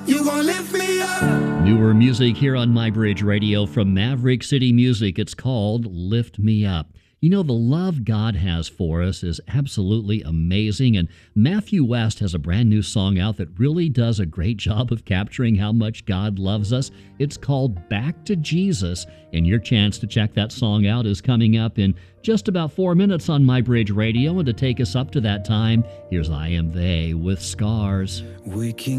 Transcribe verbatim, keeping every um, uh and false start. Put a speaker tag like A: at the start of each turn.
A: You gonna lift me up.
B: Newer music here on MyBridge Radio from Maverick City Music. It's called Lift Me Up. You know, the love God has for us is absolutely amazing, and Matthew West has a brand new song out that really does a great job of capturing how much God loves us. It's called Back to Jesus, and your chance to check that song out is coming up in just about four minutes on MyBridge Radio, and to take us up to that time, here's I Am They with Scars.
A: We can